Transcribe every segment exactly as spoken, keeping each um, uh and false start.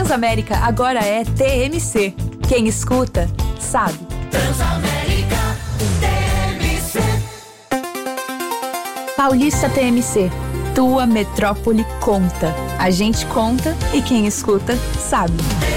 Transamérica agora é T M C. Quem escuta, sabe. Transamérica T M C. Paulista T M C. Tua metrópole conta. A gente conta e quem escuta, sabe.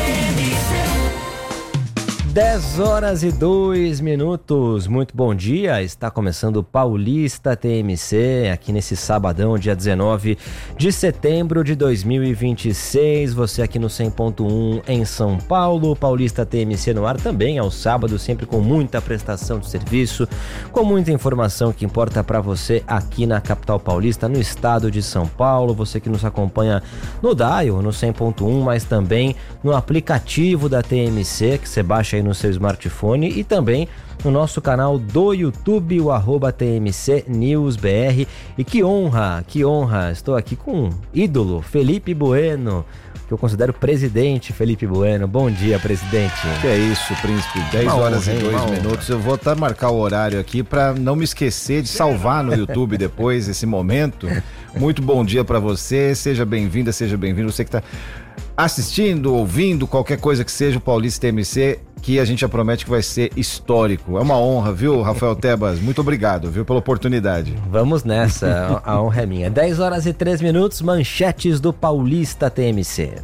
dez horas e dois minutos, muito bom dia, está começando o Paulista T M C, aqui nesse sabadão, dia dezenove de setembro de dois mil e vinte e seis, você aqui no cem ponto um em São Paulo, Paulista T M C no ar também aos sábados, sempre com muita prestação de serviço, com muita informação que importa para você aqui na capital paulista, no estado de São Paulo, você que nos acompanha no Dial, no cem ponto um, mas também no aplicativo da T M C, que você baixa aí no seu smartphone e também no nosso canal do YouTube, o arroba T M C News B R. E que honra, que honra, estou aqui com um ídolo, Felipe Bueno, que eu considero presidente Felipe Bueno. Bom dia, presidente. Que é isso, príncipe, dez horas e dois minutos. Eu vou até marcar o horário aqui para não me esquecer de salvar no YouTube depois esse momento. Muito bom dia para você, seja bem-vinda, seja bem-vindo, você que está assistindo, ouvindo, qualquer coisa que seja o Paulista T M C, que a gente já promete que vai ser histórico. É uma honra, viu, Rafael Tebas? Muito obrigado, viu, pela oportunidade. Vamos nessa, a honra é minha. dez horas e três minutos, manchetes do Paulista T M C.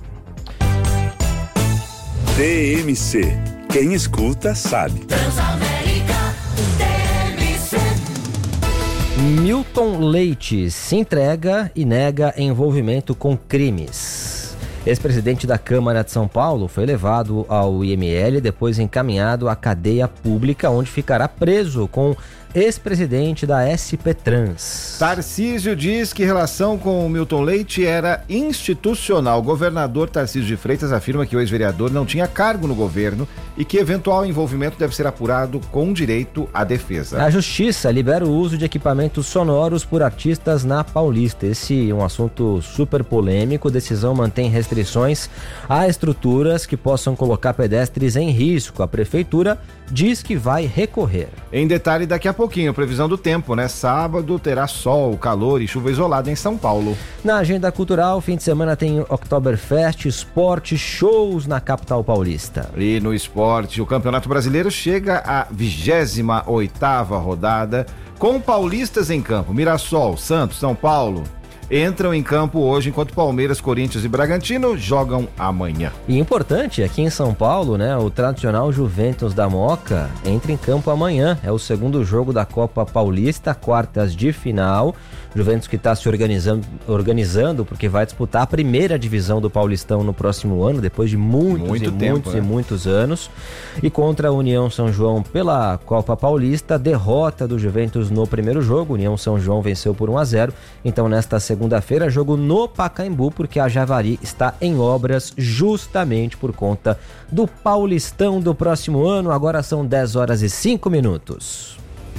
T M C, quem escuta sabe. Transamérica T M C. Milton Leite se entrega e nega envolvimento com crimes. Ex-presidente da Câmara de São Paulo foi levado ao I M L, depois encaminhado à cadeia pública, onde ficará preso com ex-presidente da S P Trans. Tarcísio diz que relação com o Milton Leite era institucional. O governador Tarcísio de Freitas afirma que o ex-vereador não tinha cargo no governo e que eventual envolvimento deve ser apurado com direito à defesa. A Justiça libera o uso de equipamentos sonoros por artistas na Paulista. Esse é um assunto super polêmico. Decisão mantém restrições a estruturas que possam colocar pedestres em risco. A prefeitura diz que vai recorrer. Em detalhe, daqui a pouquinho, previsão do tempo, né? Sábado terá sol, calor e chuva isolada em São Paulo. Na agenda cultural, fim de semana tem Oktoberfest, esporte, shows na capital paulista. E no esporte, o Campeonato Brasileiro chega à vigésima oitava rodada, com paulistas em campo. Mirassol, Santos, São Paulo entram em campo hoje, enquanto Palmeiras, Corinthians e Bragantino jogam amanhã. E importante, aqui em São Paulo, né, o tradicional Juventus da Moca entra em campo amanhã. É o segundo jogo da Copa Paulista, quartas de final. Juventus que está se organizando, organizando porque vai disputar a primeira divisão do Paulistão no próximo ano, depois de muitos Muito e tempo, muitos né? e muitos anos. E contra a União São João pela Copa Paulista, derrota do Juventus no primeiro jogo. União São João venceu por um a zero. Então nesta segunda-feira, jogo no Pacaembu, porque a Javari está em obras justamente por conta do Paulistão do próximo ano. Agora são dez horas e cinco minutos.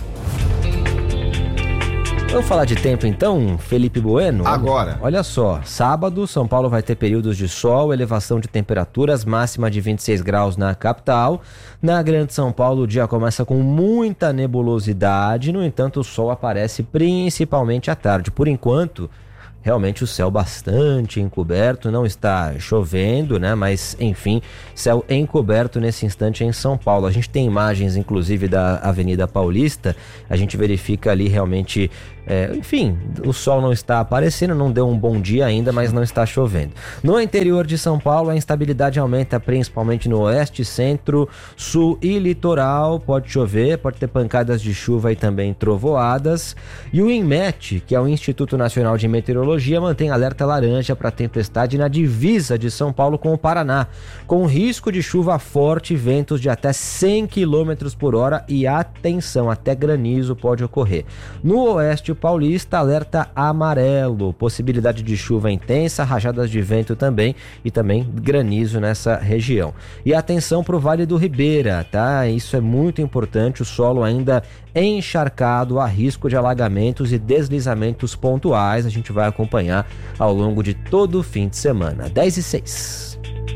Vamos falar de tempo então, Felipe Bueno? Agora. Olha só, sábado, São Paulo vai ter períodos de sol, elevação de temperaturas, máxima de vinte e seis graus na capital. Na Grande São Paulo, o dia começa com muita nebulosidade, no entanto, o sol aparece principalmente à tarde. Por enquanto, realmente o céu bastante encoberto, não está chovendo, né? Mas, enfim, céu encoberto nesse instante em São Paulo. A gente tem imagens, inclusive, da Avenida Paulista, a gente verifica ali realmente, é, enfim, o sol não está aparecendo, não deu um bom dia ainda, mas não está chovendo. No interior de São Paulo, a instabilidade aumenta principalmente no oeste, centro, sul e litoral. Pode chover, pode ter pancadas de chuva e também trovoadas. E o INMET, que é o Instituto Nacional de Meteorologia, mantém alerta laranja para tempestade na divisa de São Paulo com o Paraná, com risco de chuva forte e ventos de até cem quilômetros por hora e atenção, até granizo pode ocorrer. No oeste paulista, alerta amarelo, possibilidade de chuva intensa, rajadas de vento também e também granizo nessa região. E atenção para o Vale do Ribeira, tá? Isso é muito importante, o solo ainda encharcado, há risco de alagamentos e deslizamentos pontuais. A gente vai acompanhar ao longo de todo o fim de semana. dez e seis.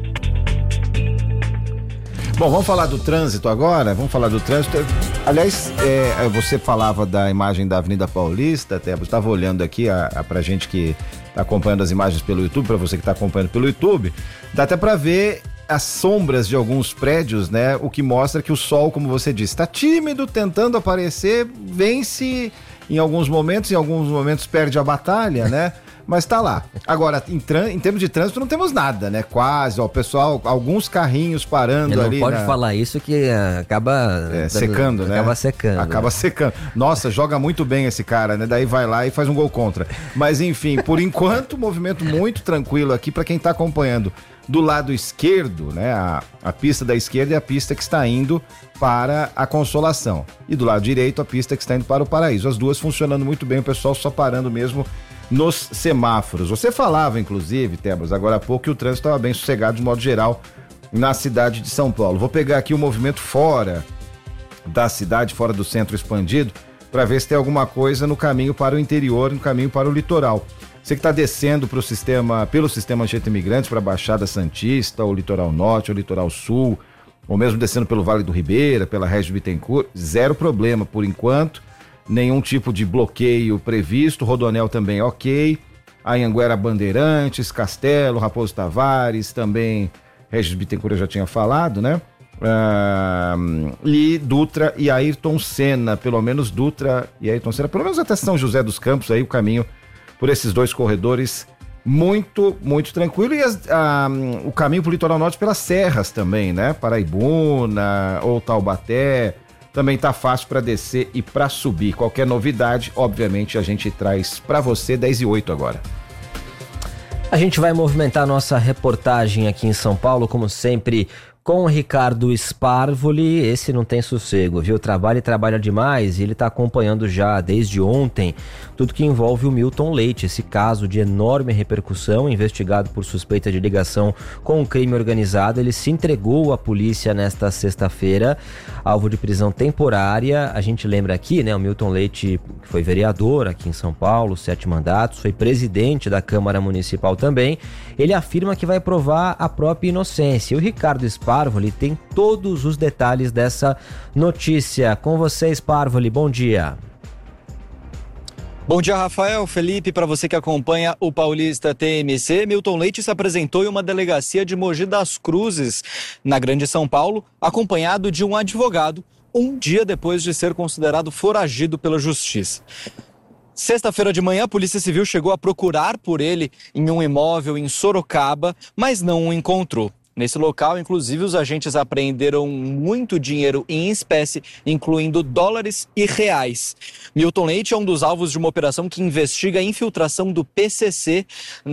Bom, vamos falar do trânsito agora? Vamos falar do trânsito. Aliás, é, você falava da imagem da Avenida Paulista, até eu estava olhando aqui a, a, pra gente que está acompanhando as imagens pelo YouTube, para você que está acompanhando pelo YouTube, dá até para ver as sombras de alguns prédios, né? O que mostra que o sol, como você disse, está tímido, tentando aparecer, vence em alguns momentos, em alguns momentos perde a batalha, né? Mas tá lá. Agora, em, tran- em termos de trânsito, não temos nada, né? Quase, ó, o pessoal, alguns carrinhos parando não ali. Não pode na... falar isso que acaba... É, secando, acaba né? Acaba secando. Acaba secando. Nossa, joga muito bem esse cara, né? Daí vai lá e faz um gol contra. Mas enfim, por enquanto, movimento muito tranquilo aqui para quem tá acompanhando. Do lado esquerdo, né? A, a pista da esquerda é a pista que está indo para a Consolação. E do lado direito, a pista que está indo para o Paraíso. As duas funcionando muito bem, o pessoal só parando mesmo nos semáforos. Você falava, inclusive, Tebas, agora há pouco, que o trânsito estava bem sossegado de modo geral na cidade de São Paulo. Vou pegar aqui o movimento fora da cidade, fora do centro expandido, para ver se tem alguma coisa no caminho para o interior, no caminho para o litoral. Você que está descendo pro sistema, pelo sistema Anchieta Imigrantes para a Baixada Santista, o Litoral Norte, o Litoral Sul, ou mesmo descendo pelo Vale do Ribeira, pela Régio Bittencourt, zero problema por enquanto, nenhum tipo de bloqueio previsto, Rodoanel também ok, Anhanguera Bandeirantes, Castelo, Raposo Tavares, também Régio Bittencourt eu já tinha falado, né? Ah, e Dutra e Ayrton Senna, pelo menos Dutra e Ayrton Senna, pelo menos até São José dos Campos, aí o caminho por esses dois corredores muito, muito tranquilo. E as, ah, o caminho para o Litoral Norte pelas serras também, né? Paraibuna ou Taubaté, também tá fácil para descer e para subir. Qualquer novidade, obviamente, a gente traz para você. Dez e oito agora. A gente vai movimentar nossa reportagem aqui em São Paulo, como sempre, com o Ricardo Sparvoli. Esse não tem sossego, viu? Trabalha e trabalha demais, e ele está acompanhando já desde ontem tudo que envolve o Milton Leite, esse caso de enorme repercussão, investigado por suspeita de ligação com o crime organizado. Ele se entregou à polícia nesta sexta-feira, alvo de prisão temporária. A gente lembra aqui, né, o Milton Leite foi vereador aqui em São Paulo, sete mandatos, foi presidente da Câmara Municipal também. Ele afirma que vai provar a própria inocência. E o Ricardo Sparvoli tem todos os detalhes dessa notícia. Com você, Sparvoli, bom dia. Bom dia, Rafael, Felipe, para você que acompanha o Paulista T M C. Milton Leite se apresentou em uma delegacia de Mogi das Cruzes, na Grande São Paulo, acompanhado de um advogado, um dia depois de ser considerado foragido pela Justiça. Sexta-feira de manhã, a Polícia Civil chegou a procurar por ele em um imóvel em Sorocaba, mas não o encontrou. Nesse local, inclusive, os agentes apreenderam muito dinheiro em espécie, incluindo dólares e reais. Milton Leite é um dos alvos de uma operação que investiga a infiltração do P C C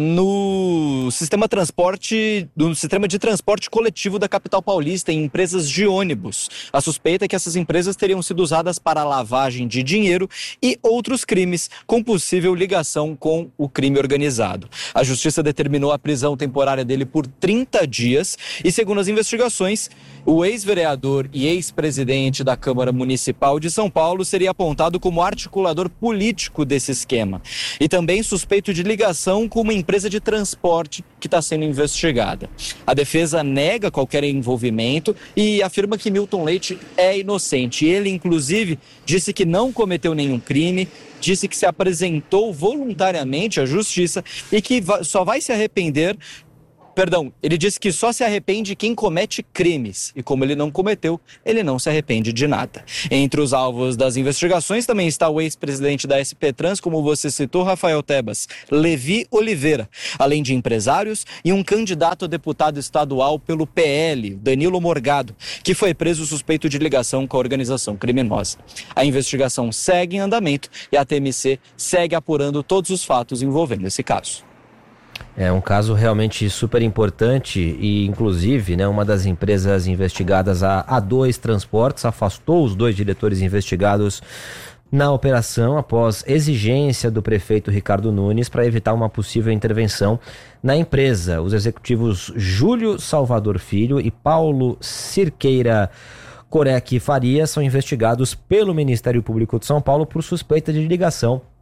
no sistema, transporte, no sistema de transporte coletivo da capital paulista, em empresas de ônibus. A suspeita é que essas empresas teriam sido usadas para lavagem de dinheiro e outros crimes, com possível ligação com o crime organizado. A Justiça determinou a prisão temporária dele por trinta dias. E segundo as investigações, o ex-vereador e ex-presidente da Câmara Municipal de São Paulo seria apontado como articulador político desse esquema. E também suspeito de ligação com uma empresa de transporte que está sendo investigada. A defesa nega qualquer envolvimento e afirma que Milton Leite é inocente. Ele, inclusive, disse que não cometeu nenhum crime, disse que se apresentou voluntariamente à justiça e que só vai se arrepender... Perdão, ele disse que só se arrepende quem comete crimes. E como ele não cometeu, ele não se arrepende de nada. Entre os alvos das investigações também está o ex-presidente da S P Trans, como você citou, Rafael Tebas, Levi Oliveira, além de empresários e um candidato a deputado estadual pelo P L, Danilo Morgado, que foi preso suspeito de ligação com a organização criminosa. A investigação segue em andamento e a T M C segue apurando todos os fatos envolvendo esse caso. É um caso realmente super importante e, inclusive, né, uma das empresas investigadas, a A dois Transportes, afastou os dois diretores investigados na operação após exigência do prefeito Ricardo Nunes para evitar uma possível intervenção na empresa. Os executivos Júlio Salvador Filho e Paulo Cirqueira Corec Faria são investigados pelo Ministério Público de São Paulo por suspeita de ligação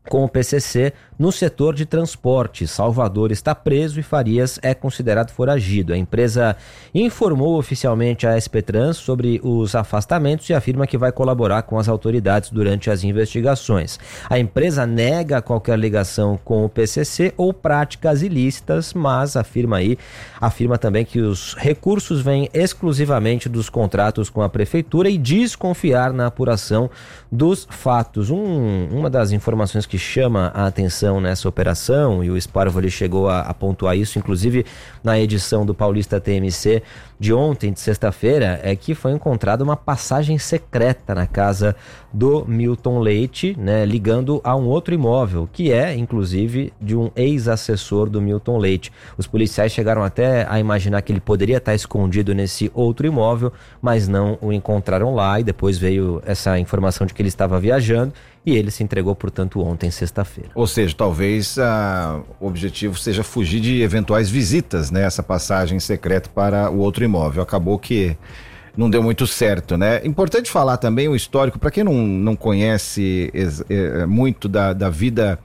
com o P C C no setor de transporte. Salvador está preso e Farias é considerado foragido. A empresa informou oficialmente a S P Trans sobre os afastamentos e afirma que vai colaborar com as autoridades durante as investigações. A empresa nega qualquer ligação com o P C C ou práticas ilícitas, mas afirma aí, afirma também que os recursos vêm exclusivamente dos contratos com a prefeitura e diz confiar na apuração dos fatos. Um, uma das informações que chama a atenção nessa operação, e o Sparvoli chegou a, a pontuar isso, inclusive na edição do Paulista T M C de ontem, de sexta-feira, é que foi encontrada uma passagem secreta na casa do Milton Leite, né, ligando a um outro imóvel, que é, inclusive, de um ex-assessor do Milton Leite. Os policiais chegaram até a imaginar que ele poderia estar escondido nesse outro imóvel, mas não o encontraram lá, e depois veio essa informação de que ele estava viajando, e ele se entregou, portanto, ontem, sexta-feira. Ou seja, talvez ah, o objetivo seja fugir de eventuais visitas, né? Essa passagem secreta para o outro imóvel. Acabou que não deu muito certo, né? Importante falar também o histórico, para quem não, não conhece é, muito da, da vida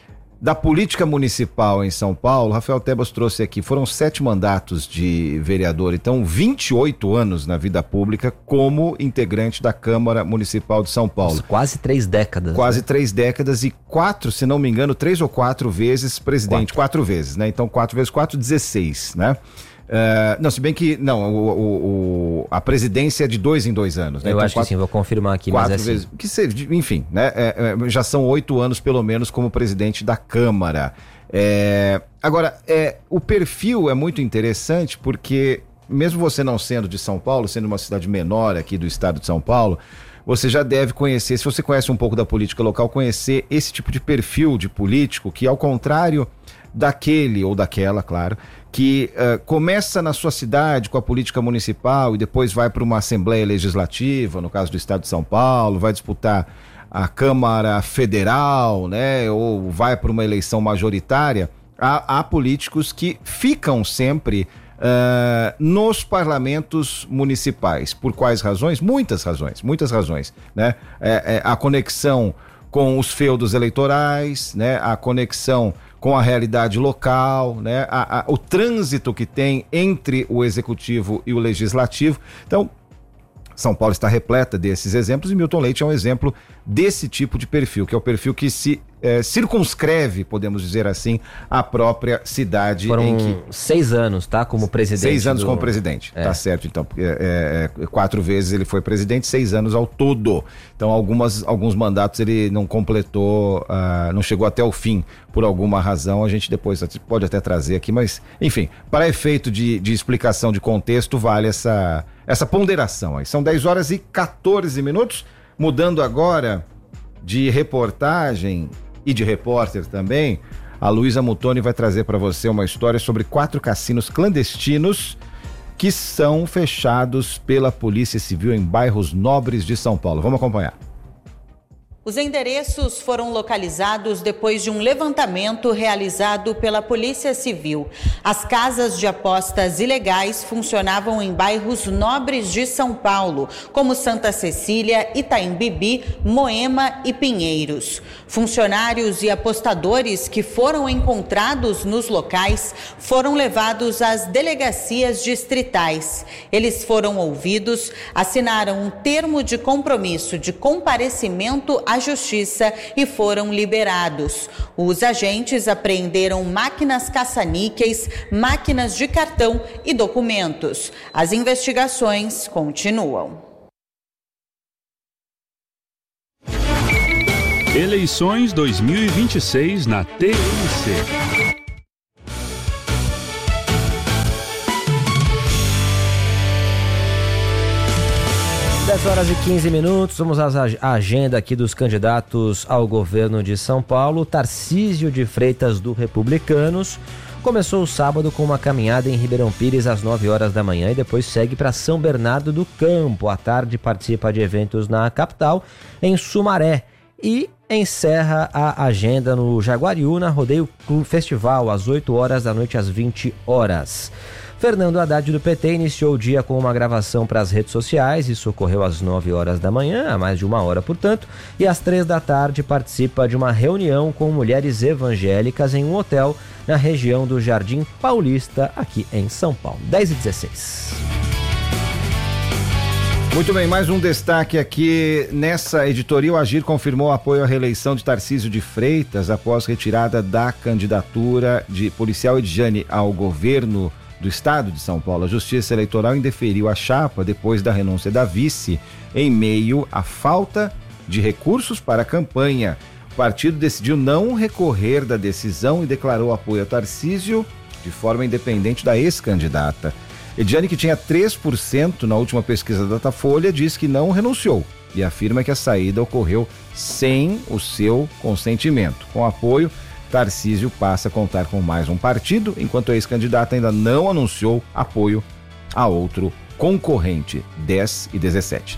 da política municipal em São Paulo, Rafael Tebas trouxe aqui, foram sete mandatos de vereador, então vinte e oito anos na vida pública como integrante da Câmara Municipal de São Paulo. Quase três décadas. Quase né? três décadas e quatro, se não me engano, três ou quatro vezes presidente, quatro, quatro vezes, né? Então quatro vezes quatro, dezesseis, né? Uh, não, se bem que, não, o, o, o, a presidência é de dois em dois anos, né? Eu então, acho quatro, que sim, vou confirmar aqui, quatro mas é vezes, assim. que seja, enfim, né? É, é, já são oito anos pelo menos como presidente da Câmara. É, agora, é, o perfil é muito interessante porque, mesmo você não sendo de São Paulo, sendo uma cidade menor aqui do estado de São Paulo, você já deve conhecer, se você conhece um pouco da política local, conhecer esse tipo de perfil de político que, ao contrário daquele ou daquela, claro, que uh, começa na sua cidade com a política municipal e depois vai para uma Assembleia Legislativa, no caso do estado de São Paulo, vai disputar a Câmara Federal, né, ou vai para uma eleição majoritária, há, há políticos que ficam sempre uh, nos parlamentos municipais. Por quais razões? Muitas razões, muitas razões, né? É, é, a conexão com os feudos eleitorais, né? A conexão com a realidade local, né? A, a, o trânsito que tem entre o executivo e o legislativo. Então, São Paulo está repleta desses exemplos e Milton Leite é um exemplo desse tipo de perfil, que é o perfil que se é, circunscreve, podemos dizer assim, a própria cidade. Foram em que... seis anos, tá? Como presidente. Seis anos do... como presidente, é. Tá certo, então. É, é, quatro vezes ele foi presidente, seis anos ao todo. Então, algumas, alguns mandatos ele não completou, uh, não chegou até o fim, por alguma razão. A gente depois pode até trazer aqui, mas, enfim, para efeito de, de explicação de contexto, vale essa, essa ponderação aí. São dez horas e quatorze minutos. Mudando agora de reportagem e de repórter também, a Luísa Mutoni vai trazer para você uma história sobre quatro cassinos clandestinos que são fechados pela Polícia Civil em bairros nobres de São Paulo. Vamos acompanhar. Os endereços foram localizados depois de um levantamento realizado pela Polícia Civil. As casas de apostas ilegais funcionavam em bairros nobres de São Paulo, como Santa Cecília, Itaim Bibi, Moema e Pinheiros. Funcionários e apostadores que foram encontrados nos locais foram levados às delegacias distritais. Eles foram ouvidos, assinaram um termo de compromisso de comparecimento à Justiça e foram liberados. Os agentes apreenderam máquinas caça-níqueis, máquinas de cartão e documentos. As investigações continuam. Eleições dois mil e vinte e seis na T M C. dez horas e quinze minutos, vamos à agenda aqui dos candidatos ao governo de São Paulo. Tarcísio de Freitas, do Republicanos, começou o sábado com uma caminhada em Ribeirão Pires às nove horas da manhã e depois segue para São Bernardo do Campo. À tarde participa de eventos na capital, em Sumaré. E encerra a agenda no Jaguariúna Rodeio Clube Festival, às oito horas da noite às vinte horas. Fernando Haddad do P T iniciou o dia com uma gravação para as redes sociais. Isso ocorreu às nove horas da manhã, há mais de uma hora, portanto, e às três da tarde participa de uma reunião com mulheres evangélicas em um hotel na região do Jardim Paulista, aqui em São Paulo. dez e dezesseis. Muito bem, mais um destaque aqui nessa editoria. O Agir confirmou apoio à reeleição de Tarcísio de Freitas após retirada da candidatura de policial Edjane ao governo do estado de São Paulo. A Justiça Eleitoral indeferiu a chapa depois da renúncia da vice em meio à falta de recursos para a campanha. O partido decidiu não recorrer da decisão e declarou apoio a Tarcísio de forma independente da ex-candidata. Edjane, que tinha três por cento na última pesquisa da Datafolha, diz que não renunciou e afirma que a saída ocorreu sem o seu consentimento. Com apoio, Tarcísio passa a contar com mais um partido, enquanto a ex-candidata ainda não anunciou apoio a outro concorrente. dez e dezessete.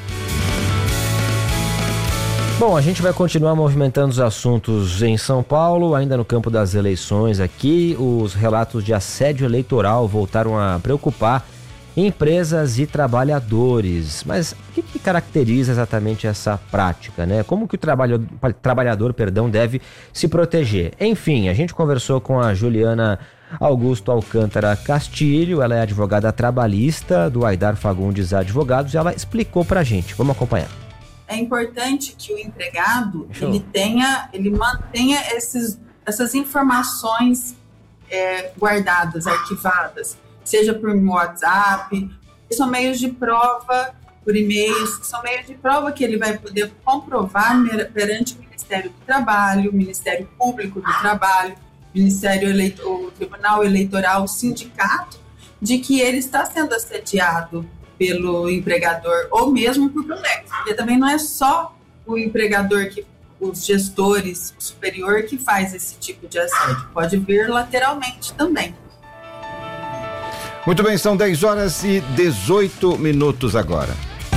Bom, a gente vai continuar movimentando os assuntos em São Paulo, ainda no campo das eleições aqui. Os relatos de assédio eleitoral voltaram a preocupar empresas e trabalhadores. Mas o que, que caracteriza exatamente essa prática, né? Como que o trabalhador, trabalhador, perdão, deve se proteger? Enfim, a gente conversou com a Juliana Augusto Alcântara Castilho, ela é advogada trabalhista do Aidar Fagundes Advogados, e ela explicou pra gente. Vamos acompanhar. É importante que o empregado ele tenha, ele mantenha esses, essas informações é, guardadas, arquivadas, seja por WhatsApp, são meios de prova, por e-mails, são meios de prova que ele vai poder comprovar perante o Ministério do Trabalho, o Ministério Público do Trabalho, o Ministério Eleitor, o Tribunal Eleitoral, o sindicato, de que ele está sendo assediado pelo empregador ou mesmo por colegas, porque também não é só o empregador, que os gestores superior que faz esse tipo de assédio, pode vir lateralmente também. Muito bem, são dez horas e dezoito minutos agora.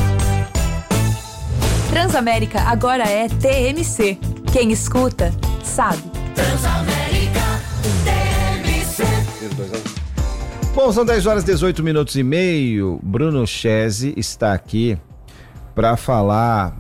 Transamérica agora é T M C. Quem escuta, sabe. Transamérica T M C. Bom, são dez horas e dezoito minutos e meio. Bruno Chese está aqui para falar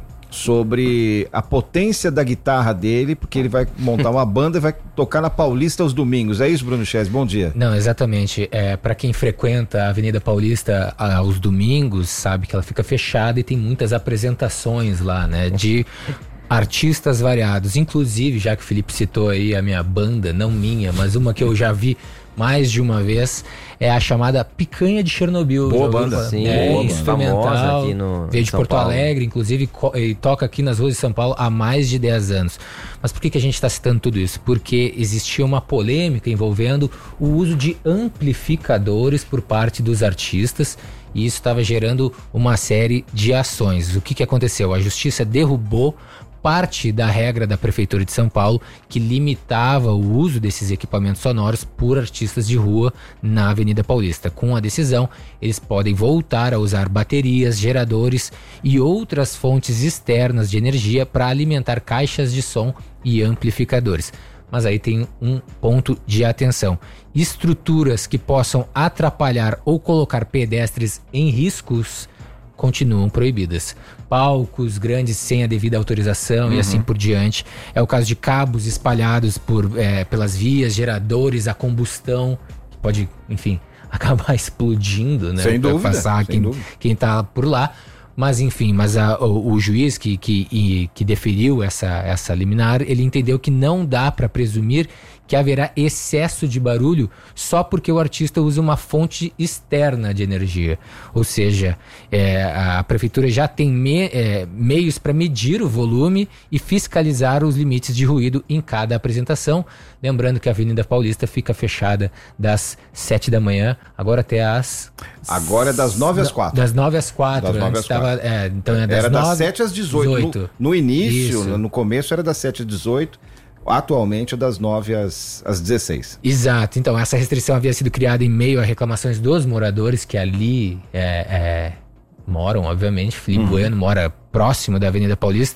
sobre a potência da guitarra dele, porque ele vai montar uma banda e vai tocar na Paulista aos domingos. É isso, Bruno Chese? Bom dia. Não, exatamente. É, para quem frequenta a Avenida Paulista aos domingos, sabe que ela fica fechada e tem muitas apresentações lá, né? De artistas variados. Inclusive, já que o Felipe citou aí a minha banda, não minha, mas uma que eu já vi mais de uma vez, é a chamada Picanha de Chernobyl. Boa banda, sim. É, boa, instrumental, aqui no veio de São Porto Paulo. Alegre, inclusive e toca aqui nas ruas de São Paulo há mais de dez anos. Mas por que, que a gente está citando tudo isso? Porque existia uma polêmica envolvendo o uso de amplificadores por parte dos artistas, e isso estava gerando uma série de ações. O que, que aconteceu? A justiça derrubou parte da regra da Prefeitura de São Paulo que limitava o uso desses equipamentos sonoros por artistas de rua na Avenida Paulista. Com a decisão, eles podem voltar a usar baterias, geradores e outras fontes externas de energia para alimentar caixas de som e amplificadores. Mas aí tem um ponto de atenção: estruturas que possam atrapalhar ou colocar pedestres em riscos continuam proibidas. Palcos grandes sem a devida autorização, uhum, e assim por diante. É o caso de cabos espalhados por, é, pelas vias, geradores a combustão, que pode, enfim, acabar explodindo, né? Sem dúvida, passar sem quem, dúvida. quem tá por lá. Mas enfim, mas a, o, o juiz que, que, e, que deferiu essa, essa liminar, ele entendeu que não dá para presumir que haverá excesso de barulho só porque o artista usa uma fonte externa de energia. Ou seja, é, a prefeitura já tem me, é, meios para medir o volume e fiscalizar os limites de ruído em cada apresentação. Lembrando que a Avenida Paulista fica fechada das sete da manhã, agora até às... Agora é das nove às quatro. Das nove às quatro. Das nove às quatro. Tava, é, então é das era das nove sete às dezoito. No, no início, Isso. no começo era das sete às dezoito. Atualmente é das nove às, às dezesseis. Exato. Então, essa restrição havia sido criada em meio a reclamações dos moradores que ali é, é, moram, obviamente. Felipe uhum. Bueno mora próximo da Avenida Paulista,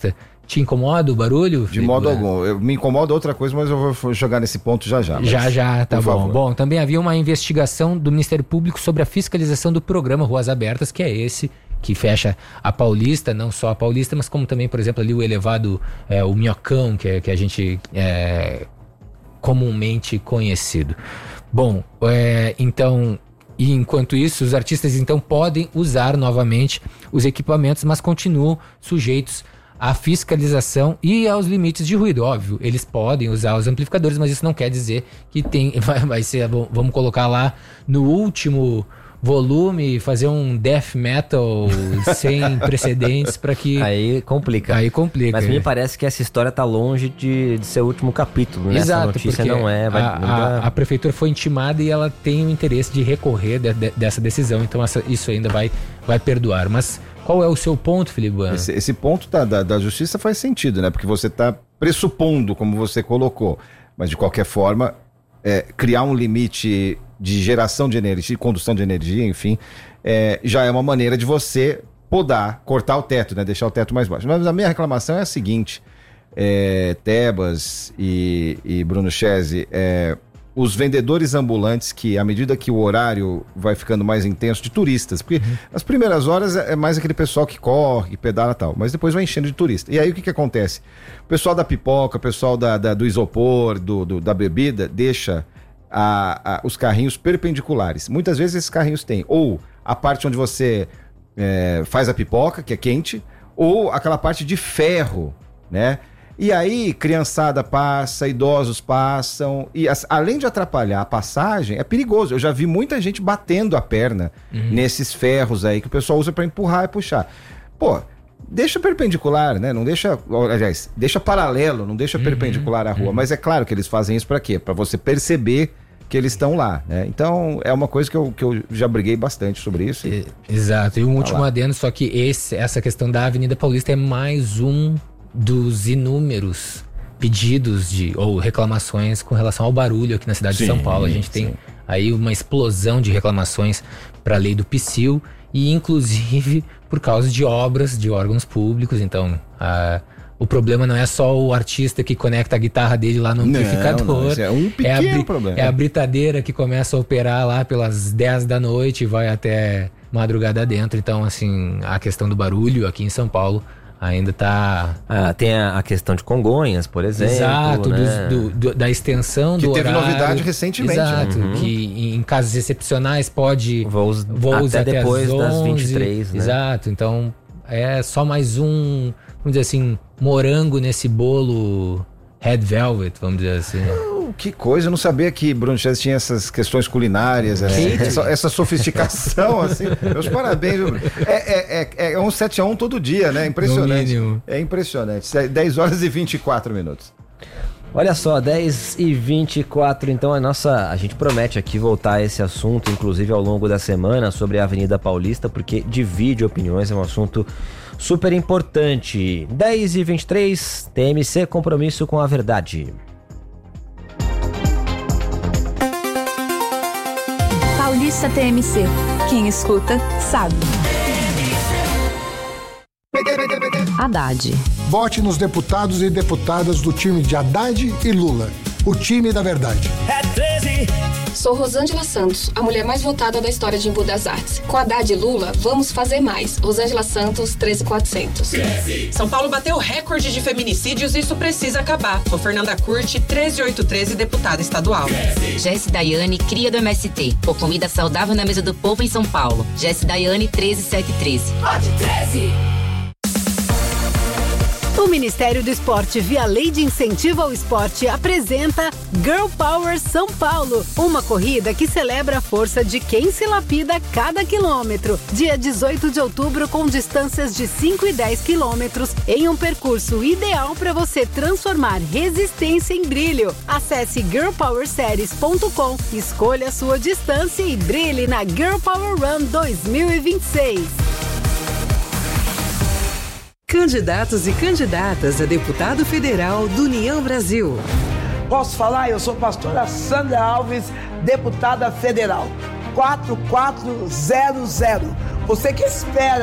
Te incomoda o barulho? De modo algum. Eu, me incomoda outra coisa, mas eu vou jogar nesse ponto já já. Já já, tá bom. Favor. Bom, também havia uma investigação do Ministério Público sobre a fiscalização do programa Ruas Abertas, que é esse que fecha a Paulista, não só a Paulista, mas como também, por exemplo, ali o elevado, é, o Minhocão, que, é, que a gente é comumente conhecido. Bom, é, então... E enquanto isso, os artistas então podem usar novamente os equipamentos, mas continuam sujeitos à fiscalização e aos limites de ruído. Óbvio, eles podem usar os amplificadores, mas isso não quer dizer que tem, vai, vai ser, vamos colocar lá no último volume e fazer um death metal sem precedentes para que... Aí complica. Aí complica. Mas me parece que essa história tá longe de, de ser o último capítulo, né? Exato, essa notícia porque não é... Vai, a, a, a prefeitura foi intimada e ela tem o interesse de recorrer de, de, dessa decisão, então essa, isso ainda vai, vai perdoar. Mas qual é o seu ponto, Felipe Bueno? Esse, esse ponto da, da, da justiça faz sentido, né? Porque você está pressupondo, como você colocou, mas de qualquer forma, é, criar um limite de geração de energia, condução de energia, enfim, é, já é uma maneira de você podar, cortar o teto, né? Deixar o teto mais baixo. Mas a minha reclamação é a seguinte, é, Tebas e, e Bruno Chese, é, os vendedores ambulantes que, à medida que o horário vai ficando mais intenso, de turistas, porque uhum. as primeiras horas é mais aquele pessoal que corre, que pedala e tal, mas depois vai enchendo de turista. E aí o que que acontece? O pessoal da pipoca, o pessoal da, da, do isopor, do, do, da bebida, deixa a, a, os carrinhos perpendiculares. Muitas vezes esses carrinhos têm ou a parte onde você é, faz a pipoca, que é quente, ou aquela parte de ferro, né? E aí, criançada passa, idosos passam, e as, além de atrapalhar a passagem, é perigoso. Eu já vi muita gente batendo a perna uhum. nesses ferros aí que o pessoal usa para empurrar e puxar. Pô, deixa perpendicular, né? Não deixa, aliás, deixa paralelo, não deixa uhum. perpendicular à rua. Uhum. Mas é claro que eles fazem isso para quê? Para você perceber que eles estão lá, né? Então, é uma coisa que eu, que eu já briguei bastante sobre isso. E, exato. E um tá último lá. adendo, só que esse, essa questão da Avenida Paulista é mais um dos inúmeros pedidos de, ou reclamações com relação ao barulho aqui na cidade sim, de São Paulo. A gente tem sim. aí uma explosão de reclamações para a lei do Psil e inclusive por causa de obras de órgãos públicos. Então, a, o problema não é só o artista que conecta a guitarra dele lá no amplificador. Não, não, isso é um pequeno é a, problema. É a britadeira que começa a operar lá pelas dez da noite e vai até madrugada dentro. Então, assim, a questão do barulho aqui em São Paulo ainda tá... Ah, tem a, a questão de Congonhas, por exemplo. Exato, né? do, do, da extensão que do teve horário. novidade recentemente. Exato, né? Uhum. que em casos excepcionais pode... Voos, voos até, até depois as onze, das vinte e três, né? Exato, então é só mais um, vamos dizer assim, morango nesse bolo Red Velvet, vamos dizer assim. Oh, que coisa, eu não sabia que Bruno Chese tinha essas questões culinárias, assim, essa, essa sofisticação, assim. Meus parabéns, viu? É, é, é, é um sete a um todo dia, né? Impressionante. É impressionante. dez horas e vinte e quatro minutos. Olha só, dez e vinte e quatro, então a nossa, a gente promete aqui voltar a esse assunto, inclusive ao longo da semana, sobre a Avenida Paulista, porque divide opiniões, é um assunto super importante. dez e vinte e três, T M C, compromisso com a verdade. Paulista T M C, quem escuta sabe. Haddad. Vote nos deputados e deputadas do time de Haddad e Lula. O time da verdade. É treze. Sou Rosângela Santos, a mulher mais votada da história de Embu das Artes. Com Haddad e Lula, vamos fazer mais. Rosângela Santos, treze mil e quatrocentos. São Paulo bateu recorde de feminicídios e isso precisa acabar. Com Fernanda Curti, treze mil oitocentos e treze, deputada estadual. Jesse Daiane, cria do M S T. Por comida saudável na mesa do povo em São Paulo. Jesse Daiane, treze mil setecentos e treze. Vote treze. O Ministério do Esporte, via Lei de Incentivo ao Esporte, apresenta Girl Power São Paulo, uma corrida que celebra a força de quem se lapida a cada quilômetro. Dia dezoito de outubro, com distâncias de cinco e dez quilômetros, em um percurso ideal para você transformar resistência em brilho. Acesse girl power series ponto com, escolha a sua distância e brilhe na Girl Power Run dois mil e vinte e seis. Candidatos e candidatas a deputado federal do União Brasil. Posso falar? Eu sou a pastora Sandra Alves, deputada federal. quatro quatro zero zero. Você que espera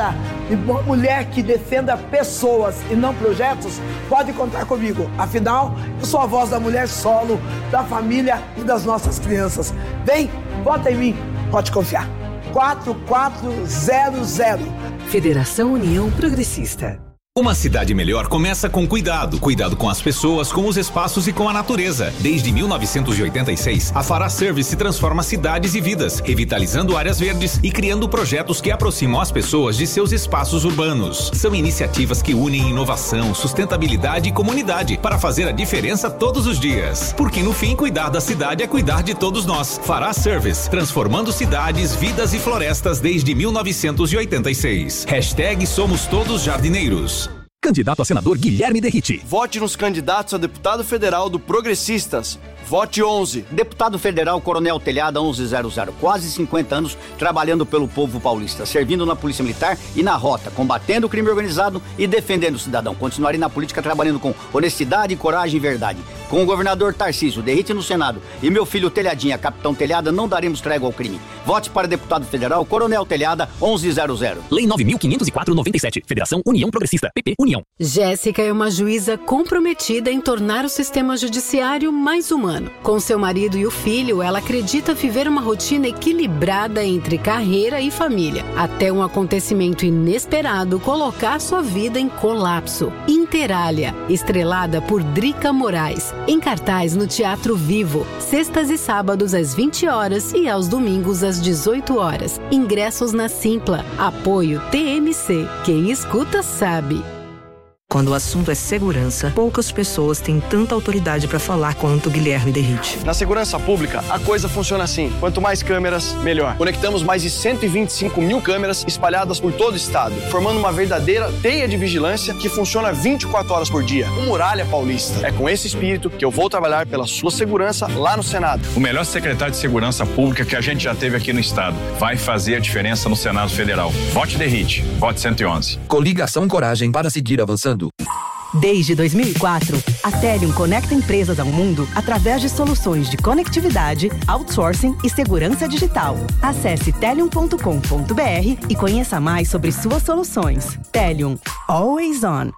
E uma mulher que defenda pessoas e não projetos, pode contar comigo. Afinal, eu sou a voz da mulher solo, da família e das nossas crianças. Vem, vota em mim, pode confiar. quatro quatro zero zero. Federação União Progressista. Uma cidade melhor começa com cuidado. Cuidado com as pessoas, com os espaços e com a natureza. Desde mil novecentos e oitenta e seis, a Fará Service transforma cidades e vidas, revitalizando áreas verdes e criando projetos que aproximam as pessoas de seus espaços urbanos. São iniciativas que unem inovação, sustentabilidade e comunidade para fazer a diferença todos os dias. Porque no fim, cuidar da cidade é cuidar de todos nós. Fará Service, transformando cidades, vidas e florestas desde mil novecentos e oitenta e seis. Hashtag Somos Todos Jardineiros. Candidato a senador Guilherme Derrite. Vote nos candidatos a deputado federal do Progressistas. Vote onze. Deputado Federal Coronel Telhada onze zero zero. Quase cinquenta anos trabalhando pelo povo paulista, servindo na Polícia Militar e na Rota, combatendo o crime organizado e defendendo o cidadão. Continuarei na política trabalhando com honestidade, coragem e verdade. Com o governador Tarcísio, Derrite no Senado e meu filho Telhadinha, Capitão Telhada, não daremos trégua ao crime. Vote para deputado federal Coronel Telhada onze zero zero. Lei nove mil quinhentos e quatro noventa e sete. Federação União Progressista. P P União. Jéssica é uma juíza comprometida em tornar o sistema judiciário mais humano. Com seu marido e o filho, ela acredita viver uma rotina equilibrada entre carreira e família, até um acontecimento inesperado colocar sua vida em colapso. Interália, estrelada por Drica Moraes, em cartaz no Teatro Vivo, sextas e sábados às vinte horas e aos domingos às dezoito horas. Ingressos na Simpla. Apoio T M C. Quem escuta sabe. Quando o assunto é segurança, poucas pessoas têm tanta autoridade para falar quanto Guilherme Derrite. Na segurança pública, a coisa funciona assim. Quanto mais câmeras, melhor. Conectamos mais de cento e vinte e cinco mil câmeras espalhadas por todo o estado, formando uma verdadeira teia de vigilância que funciona vinte e quatro horas por dia. O Muralha Paulista. É com esse espírito que eu vou trabalhar pela sua segurança lá no Senado. O melhor secretário de Segurança Pública que a gente já teve aqui no estado. Vai fazer a diferença no Senado Federal. Vote Derrite. Vote cento e onze. Coligação Coragem para seguir avançando. Desde dois mil e quatro, a Telium conecta empresas ao mundo através de soluções de conectividade, outsourcing e segurança digital. Acesse telium ponto com ponto br e conheça mais sobre suas soluções. Telium, always on.